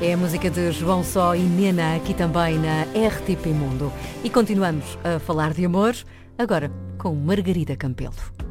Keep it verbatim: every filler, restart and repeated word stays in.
É a música de João Só e Nena, aqui também na R T P Mundo. E continuamos a falar de amor, agora com Margarida Campelo.